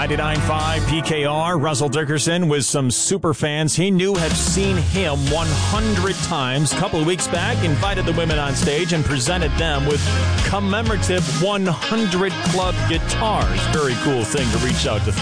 99.5 PKR, Russell Dickerson with some super fans he knew had seen him 100 times. A couple of weeks back, invited the women on stage and presented them with commemorative 100 Club guitars. Very cool thing to reach out to